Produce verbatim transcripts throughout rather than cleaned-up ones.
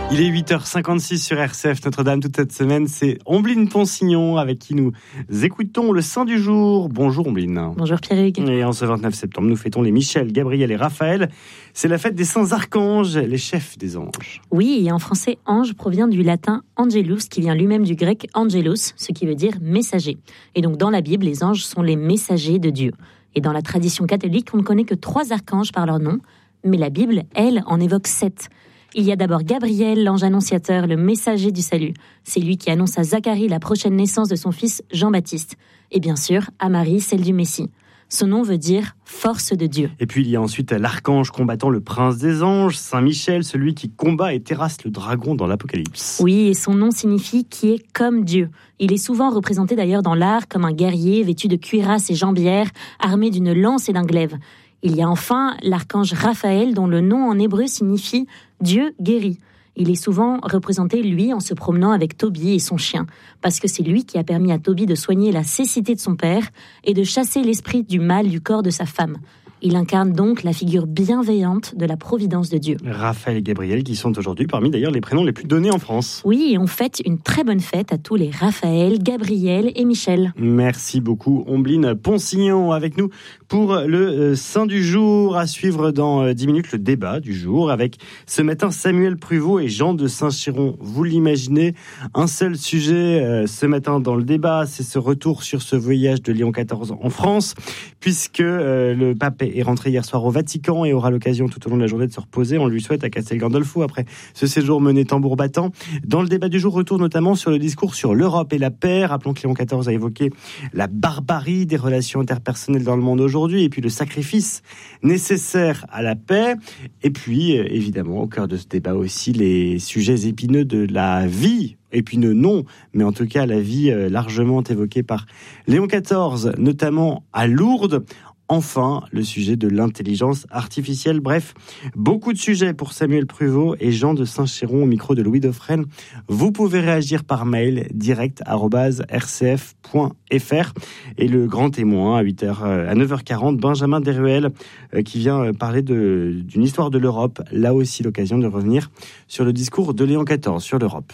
Il est huit heures cinquante-six sur R C F Notre-Dame. Toute cette semaine, c'est Ombline Ponsignon avec qui nous écoutons le Saint du jour. Bonjour Ombline. Bonjour Pierre-Hugues. Et en ce vingt-neuf septembre, nous fêtons les Michel, Gabriel et Raphaël. C'est la fête des saints archanges, les chefs des anges. Oui, et en français, ange provient du latin angelus, qui vient lui-même du grec angelos, ce qui veut dire messager. Et donc dans la Bible, les anges sont les messagers de Dieu. Et dans la tradition catholique, on ne connaît que trois archanges par leur nom, mais la Bible, elle, en évoque sept. Il y a d'abord Gabriel, l'ange annonciateur, le messager du salut. C'est lui qui annonce à Zacharie la prochaine naissance de son fils Jean-Baptiste. Et bien sûr, à Marie, celle du Messie. Son nom veut dire « force de Dieu ». Et puis il y a ensuite l'archange combattant le prince des anges, Saint Michel, celui qui combat et terrasse le dragon dans l'Apocalypse. Oui, et son nom signifie « qui est comme Dieu ». Il est souvent représenté d'ailleurs dans l'art comme un guerrier vêtu de cuirasse et jambières, armé d'une lance et d'un glaive. Il y a enfin l'archange Raphaël, dont le nom en hébreu signifie « Dieu guérit ». Il est souvent représenté, lui, en se promenant avec Tobie et son chien, parce que c'est lui qui a permis à Tobie de soigner la cécité de son père et de chasser l'esprit du mal du corps de sa femme. Il incarne donc la figure bienveillante de la providence de Dieu. Raphaël et Gabriel, qui sont aujourd'hui parmi d'ailleurs les prénoms les plus donnés en France. Oui, et on fête une très bonne fête à tous les Raphaël, Gabriel et Michel. Merci beaucoup, Ombline Ponsignon, avec nous pour le Saint du jour. À suivre dans dix minutes le débat du jour avec ce matin Samuel Pruvot et Jean de Saint-Chéron. Vous l'imaginez, un seul sujet ce matin dans le débat, c'est ce retour sur ce voyage de Léon quatorze en France, puisque le pape est rentré hier soir au Vatican et aura l'occasion tout au long de la journée de se reposer. On lui souhaite à Castel Gandolfo après ce séjour mené tambour battant. Dans le débat du jour, retour notamment sur le discours sur l'Europe et la paix. Rappelons que Léon quatorze a évoqué la barbarie des relations interpersonnelles dans le monde aujourd'hui et puis le sacrifice nécessaire à la paix. Et puis, évidemment, au cœur de ce débat aussi, les sujets épineux de la vie. Épineux non, mais en tout cas la vie largement évoquée par Léon quatorze, notamment à Lourdes. Enfin, le sujet de l'intelligence artificielle. Bref, beaucoup de sujets pour Samuel Pruvot et Jean de Saint-Chéron au micro de Louis Dauphren. Vous pouvez réagir par mail direct arobase r c f point f r. Et le grand témoin à huit heures, à neuf heures quarante, Benjamin Desruelles, qui vient parler de, d'une histoire de l'Europe. Là aussi, l'occasion de revenir sur le discours de Léon quatorze sur l'Europe.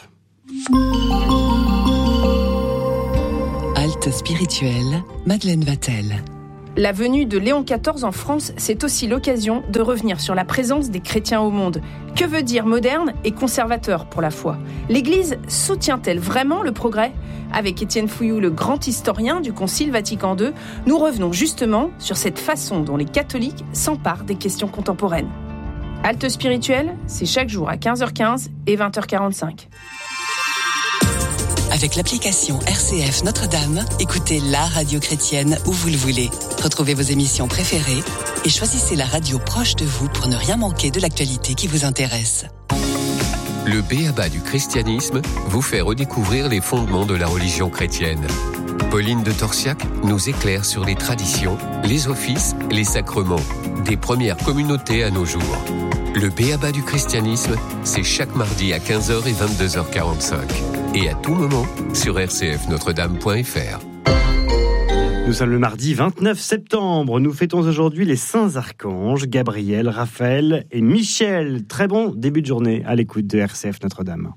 Halte spirituelle, Madeleine Vatel. La venue de Léon quatorze en France, c'est aussi l'occasion de revenir sur la présence des chrétiens au monde. Que veut dire moderne et conservateur pour la foi ? L'Église soutient-elle vraiment le progrès ? Avec Étienne Fouilloux, le grand historien du Concile Vatican deux, nous revenons justement sur cette façon dont les catholiques s'emparent des questions contemporaines. Halte spirituelle, c'est chaque jour à quinze heures quinze et vingt heures quarante-cinq. Avec l'application R C F Notre-Dame, écoutez la radio chrétienne où vous le voulez. Retrouvez vos émissions préférées et choisissez la radio proche de vous pour ne rien manquer de l'actualité qui vous intéresse. Le B A B A du christianisme vous fait redécouvrir les fondements de la religion chrétienne. Pauline de Torsiac nous éclaire sur les traditions, les offices, les sacrements, des premières communautés à nos jours. Le B A B A du christianisme, c'est chaque mardi à quinze heures et vingt-deux heures quarante-cinq. Et à tout moment sur r c f notre dame point f r. Nous sommes le mardi vingt-neuf septembre. Nous fêtons aujourd'hui les saints archanges, Gabriel, Raphaël et Michel. Très bon début de journée à l'écoute de R C F Notre-Dame.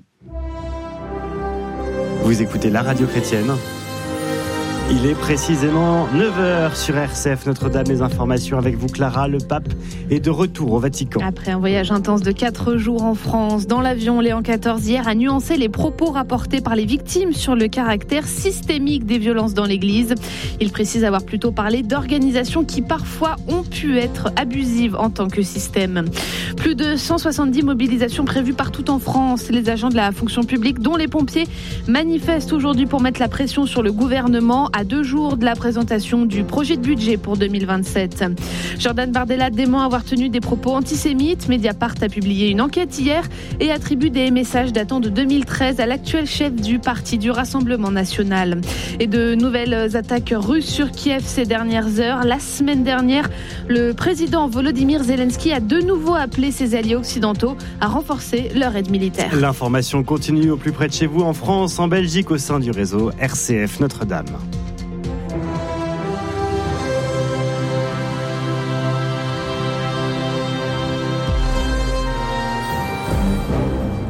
Vous écoutez la radio chrétienne. Il est précisément neuf heures sur R C F Notre-Dame. Les informations avec vous, Clara. Le pape est de retour au Vatican. Après un voyage intense de quatre jours en France, dans l'avion, Léon quatorze hier a nuancé les propos rapportés par les victimes sur le caractère systémique des violences dans l'Église. Il précise avoir plutôt parlé d'organisations qui parfois ont pu être abusives en tant que système. Plus de cent soixante-dix mobilisations prévues partout en France. Les agents de la fonction publique, dont les pompiers, manifestent aujourd'hui pour mettre la pression sur le gouvernement à deux jours de la présentation du projet de budget pour deux mille vingt-sept. Jordan Bardella dément avoir tenu des propos antisémites. Mediapart a publié une enquête hier et attribue des messages datant de deux mille treize à l'actuel chef du parti du Rassemblement national. Et de nouvelles attaques russes sur Kiev ces dernières heures. La semaine dernière, le président Volodymyr Zelensky a de nouveau appelé ses alliés occidentaux à renforcer leur aide militaire. L'information continue au plus près de chez vous, en France, en Belgique, au sein du réseau R C F Notre-Dame.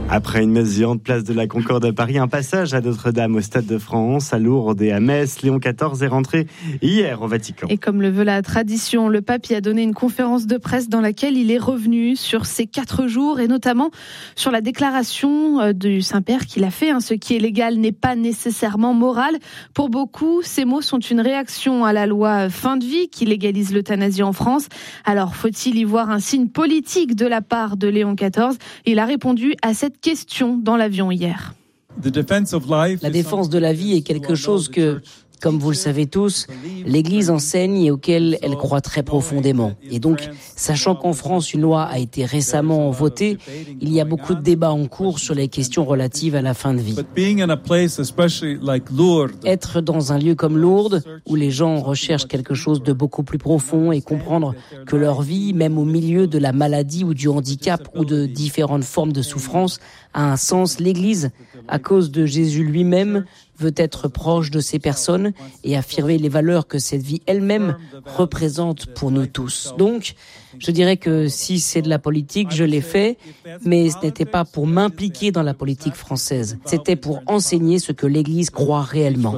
Après une messe géante place de la Concorde à Paris, un passage à Notre-Dame au Stade de France, à Lourdes et à Metz. Léon quatorze est rentré hier au Vatican. Et comme le veut la tradition, le pape y a donné une conférence de presse dans laquelle il est revenu sur ces quatre jours et notamment sur la déclaration du Saint-Père qu'il a fait. Hein, ce qui est légal n'est pas nécessairement moral. Pour beaucoup, ces mots sont une réaction à la loi fin de vie qui légalise l'euthanasie en France. Alors, faut-il y voir un signe politique de la part de Léon quatorze ? Il a répondu à cette question dans l'avion hier. La défense de la vie est quelque chose que, comme vous le savez tous, l'Église enseigne et auquel elle croit très profondément. Et donc, sachant qu'en France, une loi a été récemment votée, il y a beaucoup de débats en cours sur les questions relatives à la fin de vie. Être dans un lieu comme Lourdes, où les gens recherchent quelque chose de beaucoup plus profond et comprendre que leur vie, même au milieu de la maladie ou du handicap ou de différentes formes de souffrance, a un sens. L'Église, à cause de Jésus lui-même, veut être proche de ces personnes et affirmer les valeurs que cette vie elle-même représente pour nous tous. Donc, je dirais que si c'est de la politique, je l'ai fait, mais ce n'était pas pour m'impliquer dans la politique française. C'était pour enseigner ce que l'Église croit réellement.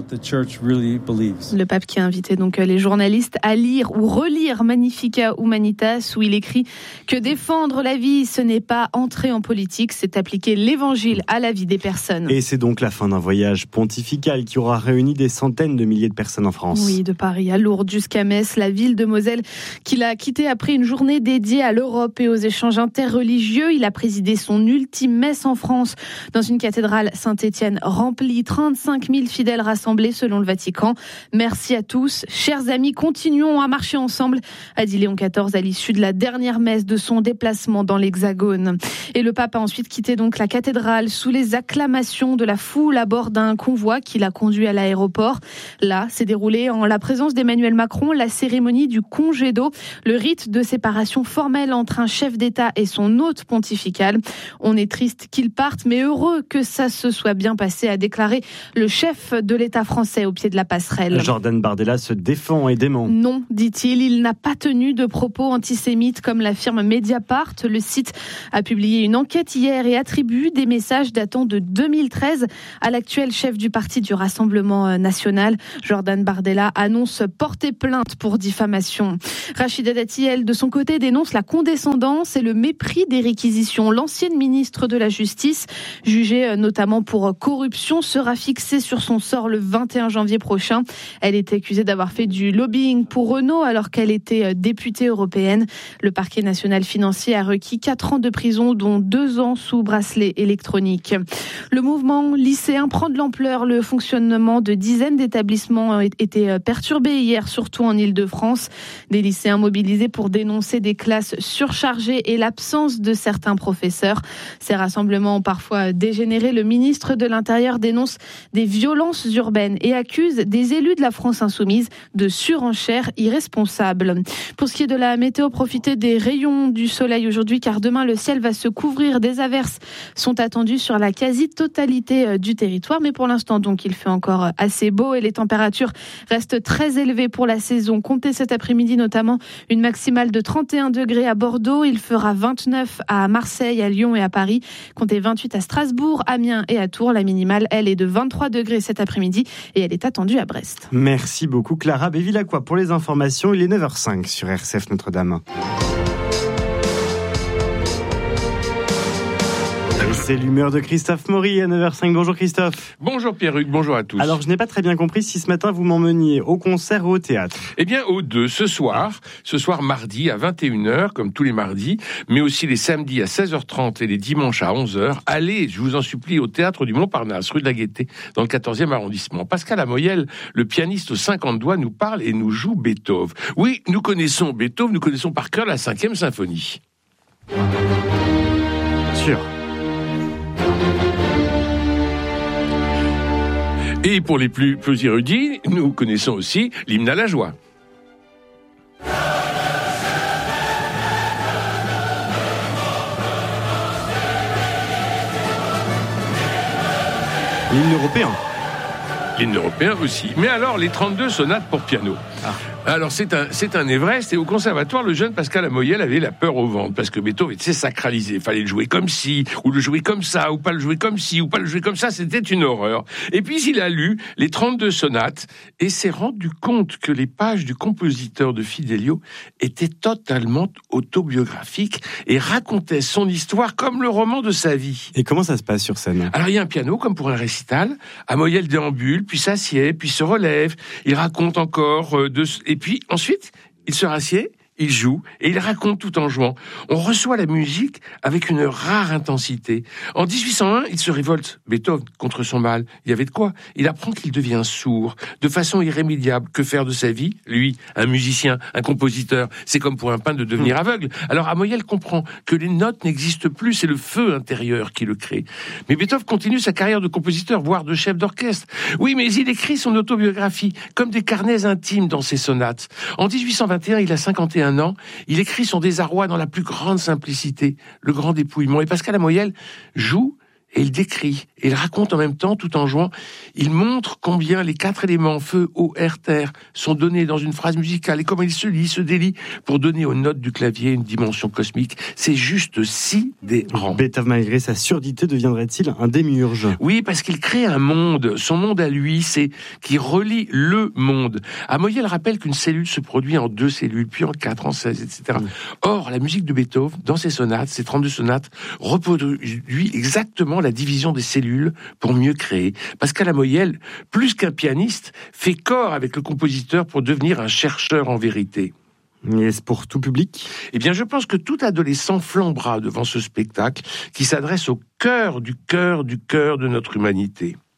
Le pape qui a invité donc les journalistes à lire ou relire Magnificat Humanitas, où il écrit que défendre la vie, ce n'est pas entrer en politique, c'est appliquer l'évangile à la vie des personnes. Et c'est donc la fin d'un voyage pontifical qui aura réuni des centaines de milliers de personnes en France. Oui, de Paris à Lourdes jusqu'à Metz, la ville de Moselle qu'il a quittée après une journée dédiée à l'Europe et aux échanges interreligieux. Il a présidé son ultime messe en France dans une cathédrale Saint-Étienne remplie, trente-cinq mille fidèles rassemblés selon le Vatican. Merci à tous. Chers amis, continuons à marcher ensemble, a dit Léon quatorze à l'issue de la dernière messe de son déplacement dans l'Hexagone. Et le pape a ensuite quitté donc la cathédrale sous les acclamations de la foule à bord d'un convoi qui l'a conduit à l'aéroport. Là, s'est déroulée en la présence d'Emmanuel Macron la cérémonie du congédo, le rite de séparation formelle entre un chef d'État et son hôte pontifical. On est triste qu'il parte, mais heureux que ça se soit bien passé, a déclaré le chef de l'État français au pied de la passerelle. Jordan Bardella se défend et dément. Non, dit-il, il n'a pas tenu de propos antisémites comme l'affirme Mediapart. Le site a publié une enquête hier et attribue des messages datant de deux mille treize à l'actuel chef du parti du Rassemblement national. Jordan Bardella annonce porter plainte pour diffamation. Rachida Dati, elle, de son côté, dénonce la condescendance et le mépris des réquisitions. L'ancienne ministre de la Justice, jugée notamment pour corruption, sera fixée sur son sort le vingt et un janvier prochain. Elle est accusée d'avoir fait du lobbying pour Renault alors qu'elle était députée européenne. Le parquet national financier a requis quatre ans de prison, dont deux ans sous bracelet électronique. Le mouvement lycéen prend de l'ampleur. Le fonctionnement de dizaines d'établissements était perturbé hier, surtout en Île-de-France. Des lycéens mobilisés pour dénoncer des classes surchargées et l'absence de certains professeurs. Ces rassemblements ont parfois dégénéré. Le ministre de l'Intérieur dénonce des violences urbaines et accuse des élus de la France insoumise de surenchères irresponsables. Pour ce qui est de la météo, profitez des rayons du soleil aujourd'hui car demain le ciel va se couvrir. Des averses sont attendues sur la quasi-totalité du territoire, mais pour l'instant donc il fait encore assez beau et les températures restent très élevées pour la saison. Comptez cet après-midi notamment une maximale de trente et un degrés à Bordeaux, il fera vingt-neuf à Marseille, à Lyon et à Paris. Comptez vingt-huit à Strasbourg, Amiens et à Tours. La minimale, elle, est de vingt-trois degrés cet après-midi et elle est attendue à Brest. Merci beaucoup Clara Bévillacqua pour les informations. Il est neuf heures cinq sur R C F Notre-Dame. C'est l'humeur de Christophe Maury à neuf heures cinq. Bonjour Christophe. Bonjour Pierruc, bonjour à tous. Alors je n'ai pas très bien compris si ce matin vous m'emmeniez au concert ou au théâtre. Eh bien aux deux, ce soir, ce soir mardi à vingt et une heures, comme tous les mardis, mais aussi les samedis à seize heures trente et les dimanches à onze heures. Allez, je vous en supplie, au théâtre du Montparnasse, rue de la Gaîté, dans le quatorzième arrondissement. Pascal Amoyel, le pianiste aux cinquante doigts, nous parle et nous joue Beethoven. Oui, nous connaissons Beethoven, nous connaissons par cœur la cinquième symphonie. Sûr. Et pour les plus, plus érudits, nous connaissons aussi l'hymne à la joie. L'hymne européen. L'hymne européen aussi. Mais alors, les trente-deux sonates pour piano. Ah. Alors c'est un, c'est un Everest, et au conservatoire, le jeune Pascal Amoyel avait la peur au ventre, parce que Beethoven était sacralisé. Il fallait le jouer comme ci, ou le jouer comme ça, ou pas le jouer comme ci, ou pas le jouer comme ça, c'était une horreur. Et puis il a lu les trente-deux sonates, et s'est rendu compte que les pages du compositeur de Fidelio étaient totalement autobiographiques, et racontaient son histoire comme le roman de sa vie. Et comment ça se passe sur scène ? Alors il y a un piano, comme pour un récital, Amoyel déambule, puis s'assied, puis se relève, il raconte encore, euh, de... et puis ensuite, il se rassied, il joue, et il raconte tout en jouant. On reçoit la musique avec une rare intensité. En dix-huit cent un, il se révolte, Beethoven, contre son mal. Il y avait de quoi. Il apprend qu'il devient sourd, de façon irrémédiable. Que faire de sa vie ? Lui, un musicien, un compositeur, c'est comme pour un peintre de devenir aveugle. Alors Amoyel comprend que les notes n'existent plus, c'est le feu intérieur qui le crée. Mais Beethoven continue sa carrière de compositeur, voire de chef d'orchestre. Oui, mais il écrit son autobiographie, comme des carnets intimes dans ses sonates. En dix-huit cent vingt et un, il a cinquante et un ans, il écrit son désarroi dans la plus grande simplicité, le grand dépouillement. Et Pascal Amoyel joue et il décrit, et il raconte en même temps, tout en jouant. Il montre combien les quatre éléments, feu, eau, air, terre, sont donnés dans une phrase musicale, et comment il se lie, se délie, pour donner aux notes du clavier une dimension cosmique. C'est juste sidérant. Beethoven, malgré sa surdité, deviendrait-il un démiurge ? Oui, parce qu'il crée un monde. Son monde à lui, c'est qui relie le monde. Amoyel rappelle qu'une cellule se produit en deux cellules, puis en quatre, en seize, et cetera. Or, la musique de Beethoven, dans ses sonates, ses trente-deux sonates, reproduit exactement la division des cellules pour mieux créer. Pascal Amoyel, plus qu'un pianiste, fait corps avec le compositeur pour devenir un chercheur en vérité. Et est-ce pour tout public ? Eh bien, je pense que tout adolescent flambera devant ce spectacle qui s'adresse au cœur du cœur du cœur de notre humanité.